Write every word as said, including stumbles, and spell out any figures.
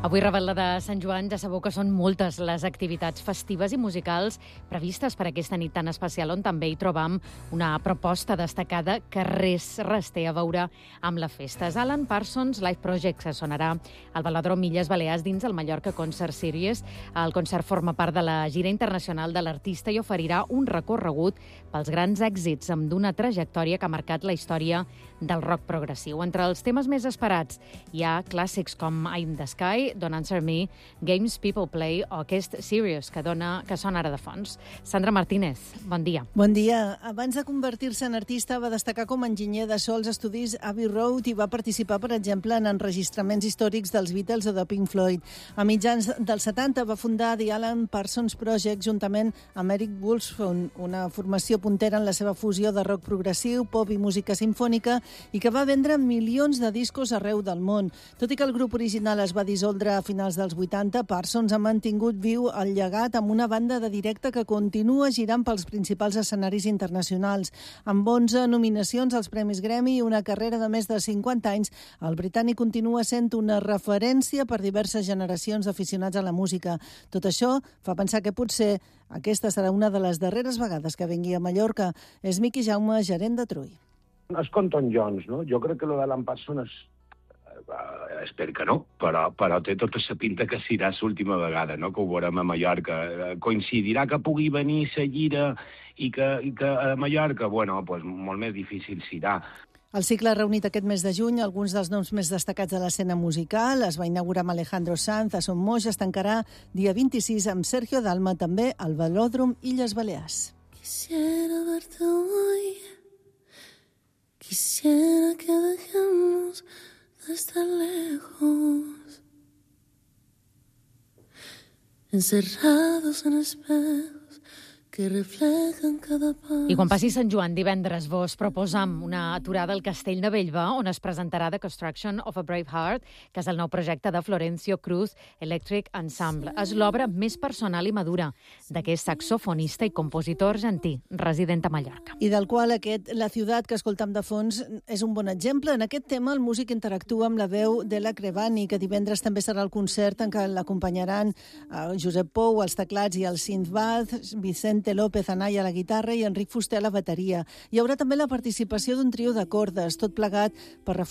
Avui, Rebel·la de Sant Joan, ja sabeu que són moltes les activitats festives i musicals previstes per aquesta nit tan especial, on també hi trobam una proposta destacada que res, res té a veure amb la festa. És Alan Parsons Live Project, que sonarà al Velòdrom Illes Balears dins el Mallorca Concert Series. El concert forma part de la gira internacional de l'artista i oferirà un recorregut pels grans èxits amb d'una trajectòria que ha marcat la història del rock progressiu. Entre els temes més esperats hi ha clàssics com I'm the Sky, Don't Answer Me, Games People Play o aquest Serious, que, dona, que sona ara de fons. Sandra Martínez, bon dia. Bon dia. Abans de convertir-se en artista, va destacar com a enginyer de so als estudis Abbey Road i va participar, per exemple, en enregistraments històrics dels Beatles o de Pink Floyd. A mitjans dels setanta va fundar The Alan Parsons Project juntament amb Eric Woolfson, una formació puntera en la seva fusió de rock progressiu, pop i música simfònica, i que va vendre milions de discos arreu del món. Tot i que el grup original es va dissoldre a finals dels vuitanta, Parsons ha mantingut viu el llegat amb una banda de directe que continua girant pels principals escenaris internacionals. Amb onze nominacions als Premis Grammy i una carrera de més de cinquanta anys, el britànic continua sent una referència per diverses generacions d'aficionats a la música. Tot això fa pensar que potser aquesta serà una de les darreres vegades que vingui a Mallorca. És Miqui Jaume, gerent de Trui. És com Tom Jones, no? Jo crec que lo d'Alan Parsons és... Uh, espero que no, però, però té tota la pinta que serà l'última vegada, no?, que ho veurem a Mallorca. Uh, coincidirà que pugui venir la gira i que, i que a Mallorca, bueno, pues, molt més difícil serà. El cicle ha reunit aquest mes de juny alguns dels noms més destacats de l'escena musical. Es va inaugurar amb Alejandro Sanz, a Son Moix, es tancarà dia vint-i-sis amb Sergio Dalma, també al Velòdrom Illes Balears. Quisiera verte hoy, quisiera que dejemos de estar lejos, encerrados en espejos que reflejan cada pas. I quan passi Sant Joan, divendres, vos proposam una aturada al Castell de Bellver, on es presentarà The Construction of a Brave Heart, que és el nou projecte de Florencio Cruz Electric Ensemble. És l'obra més personal i madura d'aquest saxofonista i compositor argentí, resident a Mallorca. I del qual aquest La Ciutat, que escoltam de fons, és un bon exemple. En aquest tema, el músic interactua amb la veu de la Crevani, que divendres també serà el concert en què l'acompanyaran Josep Pou als teclats i al synthbass, Vicente López Anaya a la guitarra i Enric Fuster a la bateria. Hi haurà també la participació d'un trio de cordes, tot plegat per reforçar